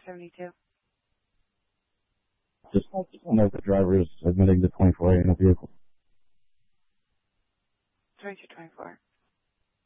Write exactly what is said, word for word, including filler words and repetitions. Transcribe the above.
seventy-two. Just want to know if the driver is admitting to twenty-four A in a vehicle. twenty-two twenty-four.